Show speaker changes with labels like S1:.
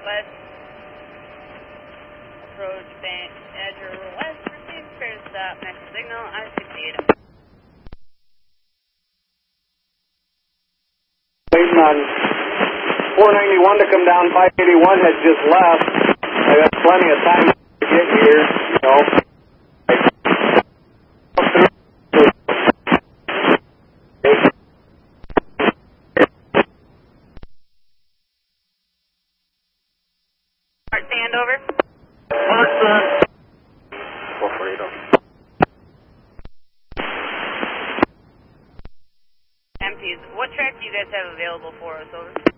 S1: West. Approach Bank Edger West. Receive clear stop. Next signal I-68.
S2: Waiting on 491 to come down. 581 had just left. I got plenty of time to get here, you know.
S1: Stand over.
S2: Mark, 440.
S1: Empties. What track do you guys have available for us, over?